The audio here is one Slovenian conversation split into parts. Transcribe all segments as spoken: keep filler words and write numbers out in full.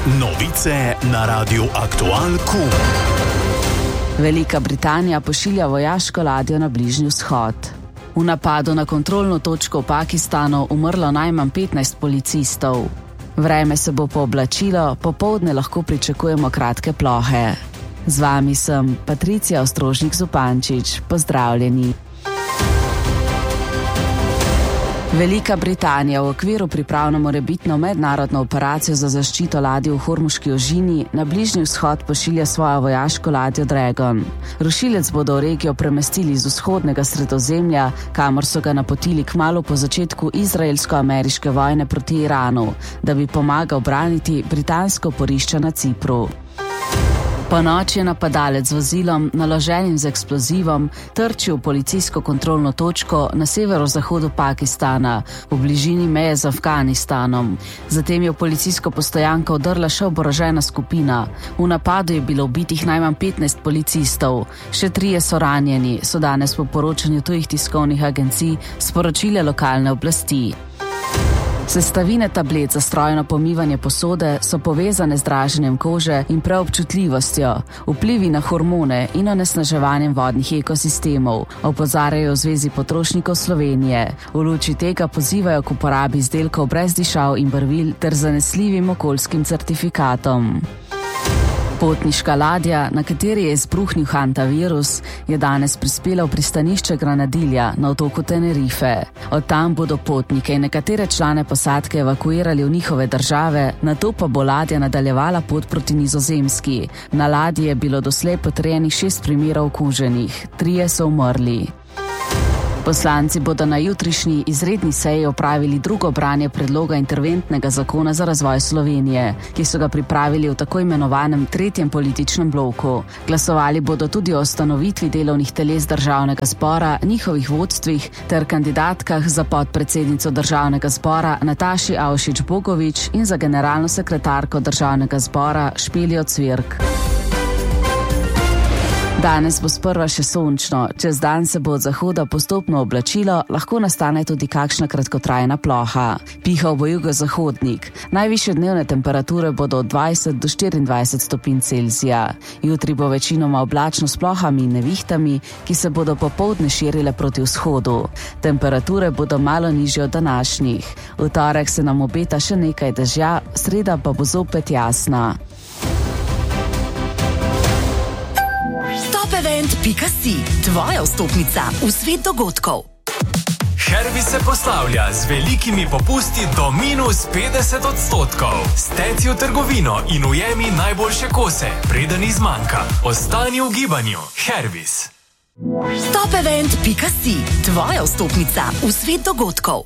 Novice na Radiu Aktual Q. Velika Britanija pošilja vojaško ladjo na Bližnji vzhod. V napadu na kontrolno točko v Pakistanu umrlo najmanj petnajst policistov. Vreme se bo pooblačilo, popoldne lahko pričakujemo kratke plohe. Z vami sem Patricija Ostrožnik-Zupančič. Pozdravljeni. Velika Britanija v okviru priprav na morebitno mednarodno operacijo za zaščito ladij v Hormuški ožini na Bližnji vzhod pošilja svojo vojaško ladjo Dragon. Rušilec bodo v regijo premestili iz vzhodnega Sredozemlja, kamor so ga napotili kmalu po začetku izraelsko-ameriške vojne proti Iranu, da bi pomagal braniti britansko oporišče na Cipru. Po noči je napadalec z vozilom, naloženim z eksplozivom, trčil v policijsko kontrolno točko na severozahodu Pakistana, v bližini meje z Afganistanom. Zatem je v policijsko postojanko vdrla še oborožena skupina. V napadu je bilo ubitih najmanj petnajst policistov. Še trije so ranjeni, so danes po poročanju tujih tiskovnih agencij sporočile lokalne oblasti. Sestavine tablet za strojno pomivanje posode so povezane z draženjem kože in preobčutljivostjo, vplivi na hormone in onesnaževanjem vodnih ekosistemov, opozarjajo v Zvezi potrošnikov Slovenije. V luči tega pozivajo k uporabi izdelkov brez dišav in barvil ter zanesljivim okoljskim certifikatom. Potniška ladja, na kateri je izbruhnil hantavirus, je danes prispela v pristanišče Granadilja na otoku Tenerife. Od tam bodo potnike in nekatere člane posadke evakuirali v njihove države, nato pa bo ladja nadaljevala pot proti Nizozemski. Na ladji je bilo doslej potrjenih šest primerov okuženih, trije so umrli. Poslanci bodo na jutrišnji izredni seji opravili drugo branje predloga interventnega zakona za razvoj Slovenije, ki so ga pripravili v tako imenovanem tretjem političnem bloku. Glasovali bodo tudi o ustanovitvi delovnih teles Državnega zbora, njihovih vodstvih ter kandidatkah za podpredsednico Državnega zbora Nataši Avšič Bogovič in za generalno sekretarko Državnega zbora Špelijo Cvirk. Danes bo sprva še sončno, čez dan se bo od zahoda postopno oblačilo, lahko nastane tudi kakšna kratkotrajna ploha. Pihal bo jugozahodnik. Najvišje dnevne temperature bodo od dvajset do štiriindvajset stopinj Celzija. Jutri bo večinoma oblačno s plohami in nevihtami, ki se bodo popoldne širile proti vzhodu. Temperature bodo malo nižje od današnjih. V torek se nam obeta še nekaj dežja, sreda pa bo zopet jasna. Event pika si, tvoja vstopnica v svet dogodkov. Hervis se poslavlja z velikimi popusti do minus petdeset odstotkov. Steci v trgovino in ujemi najboljše kose, preden izmanjka. Ostani v gibanju. Hervis. Top event pika si, tvoja vstopnica v svet dogodkov.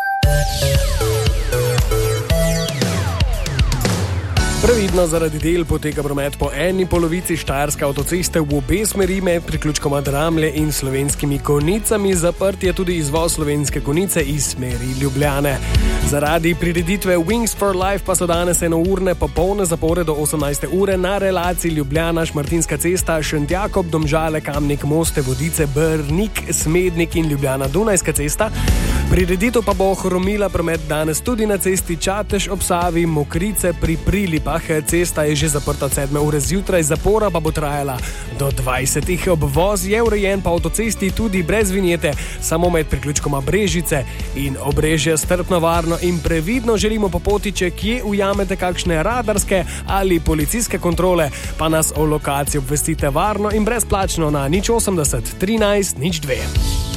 Previdno zaradi del poteka promet po eni polovici Štajerske avtoceste v obe smeri med priključkoma Dramlje in Slovenskimi Konjicami. Zaprt je tudi izvoz Slovenske Konjice iz smeri Ljubljane. Zaradi prireditve Wings for Life pa so danes enourne popolne zapore do osemnajste ure na relaciji Ljubljana-Šmartinska cesta, Šentjakob, Domžale, Kamnik, Moste, Vodice, Brnik, Smednik in Ljubljana-Dunajska cesta. Prireditev pa bo ohromila promet danes tudi na cesti Čatež ob Savi, Mokrice pri Prilipah. Cesta je že zaprta od sedme ure zjutraj, zapora pa bo trajala do dvajsetih. Obvoz je urejen po avtocesti tudi brez vinjete, samo med priključkoma Brežice in Obrežje. Strpno, varno in previdno želimo po poti, če kje ujamete kakšne radarske ali policijske kontrole, pa nas o lokaciji obvestite varno in brezplačno na nič osemdeset trinajst nič dve.